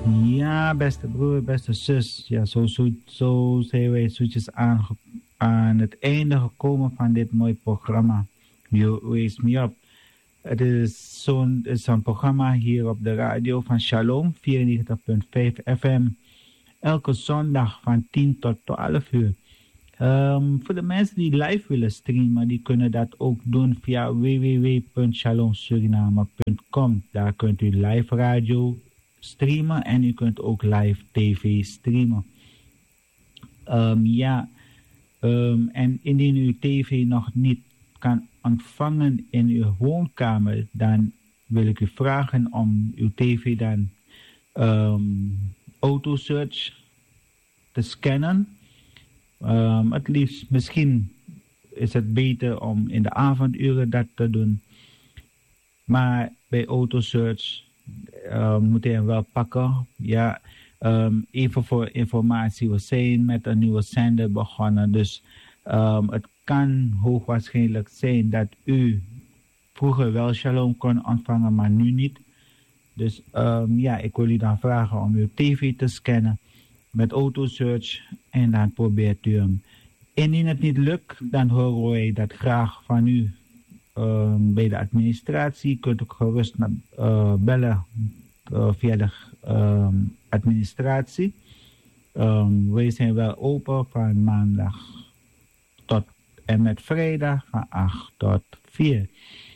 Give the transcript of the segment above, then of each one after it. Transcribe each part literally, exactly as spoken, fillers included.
Ja, beste broer, beste zus. Ja, zo, zo, zo zijn wij zoetjes aan, aan het einde gekomen van dit mooie programma. You Raise Me Up. Het is zo'n is een programma hier op de radio van Shalom, vierennegentig komma vijf F M. Elke zondag van tien tot twaalf uur. Um, voor de mensen die live willen streamen, die kunnen dat ook doen via w w w punt shalom suriname punt com. Daar kunt u live radio streamen en u kunt ook live tv streamen. Um, ja, um, en indien u tv nog niet kan ontvangen in uw woonkamer, dan wil ik u vragen om uw tv dan um, autosearch te scannen. Um, het liefst, misschien is het beter om in de avonduren dat te doen. Maar bij autosearch uh, moet je hem wel pakken. Ja, um, even voor informatie, we zijn met een nieuwe zender begonnen. Dus um, het kan hoogwaarschijnlijk zijn dat u vroeger wel Shalom kon ontvangen, maar nu niet. Dus um, ja, ik wil u dan vragen om uw tv te scannen met autosearch en dan probeert u hem. Indien het niet lukt, dan horen wij dat graag van u um, bij de administratie. Kunt u gerust naar, uh, bellen uh, via de um, administratie. Um, wij zijn wel open van maandag tot en met vrijdag van acht tot vier.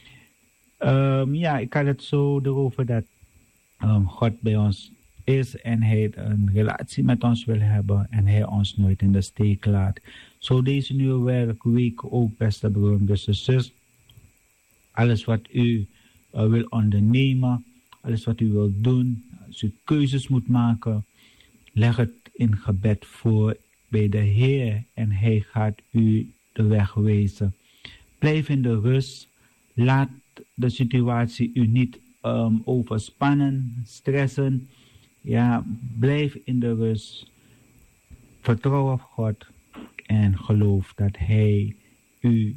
Um, ja, ik had het zo erover dat um, God bij ons is en hij een relatie met ons wil hebben en hij ons nooit in de steek laat. Zo deze nieuwe werkweek ook, beste broer en beste zus. Alles wat u uh, wil ondernemen, alles wat u wilt doen, als u keuzes moet maken, leg het in gebed voor bij de Heer en hij gaat u de weg wijzen. Blijf in de rust. Laat de situatie u niet um, overspannen, stressen. Ja, blijf in de rust. Vertrouw op God en geloof dat hij u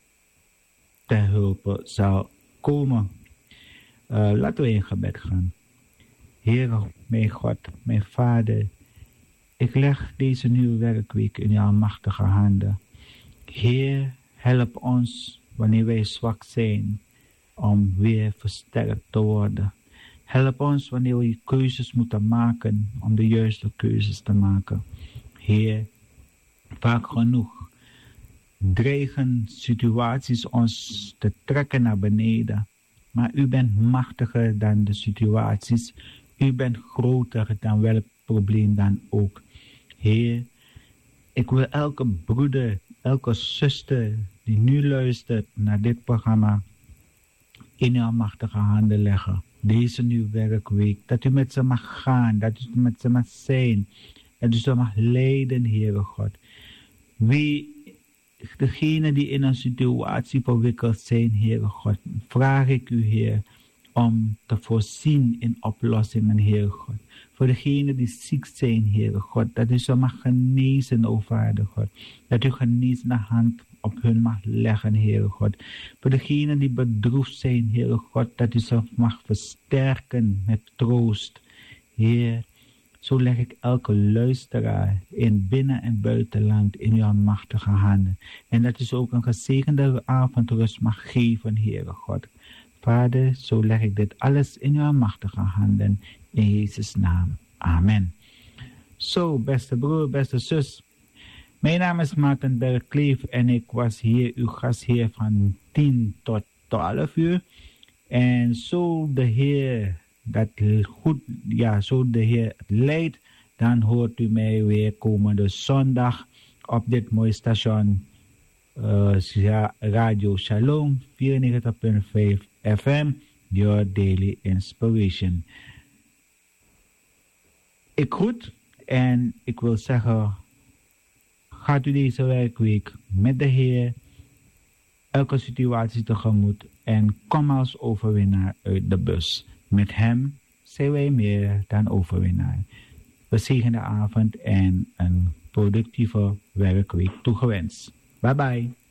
te hulp zal komen. Uh, laten we in gebed gaan. Heer, mijn God, mijn Vader, ik leg deze nieuwe werkweek in jouw machtige handen. Heer, help ons wanneer wij zwak zijn om weer versterkt te worden. Help ons wanneer we keuzes moeten maken om de juiste keuzes te maken. Heer, vaak genoeg dreigen situaties ons te trekken naar beneden. Maar u bent machtiger dan de situaties. U bent groter dan welk probleem dan ook. Heer, ik wil elke broeder, elke zuster die nu luistert naar dit programma in uw machtige handen leggen. Deze nieuwe werkweek, dat u met ze mag gaan, dat u met ze mag zijn, dat u ze mag leiden, Heere God. Wie, degene die in een situatie verwikkeld zijn, Heere God, vraag ik u, Heer, om te voorzien in oplossingen, Heere God. Voor degenen die ziek zijn, Heere God, dat u ze mag genezen, o Vader God. Dat u genezende hand op hun mag leggen, Heere God. Voor degenen die bedroefd zijn, Heere God, dat u ze mag versterken met troost. Heer, zo leg ik elke luisteraar in binnen- en buitenland in uw machtige handen. En dat u ze ook een gezegende avondrust mag geven, Heere God. Vader, zo leg ik dit alles in uw machtige handen. In Jezus' naam. Amen. Zo, beste broer, beste zus. Mijn naam is Maarten Bergkleef en ik was hier uw gastheer van tien tot twaalf uur. En zo de Heer dat goed, ja, zo de Heer leidt, dan hoort u mij weer komende zondag op dit mooie station uh, Radio Shalom vierennegentig komma vijf F M, Your Daily Inspiration. Ik groet en ik wil zeggen, gaat u deze werkweek met de Heer elke situatie tegemoet en kom als overwinnaar uit de bus. Met hem zijn wij meer dan overwinnaar. Gezegende avond en een productieve werkweek toegewenst. Bye bye.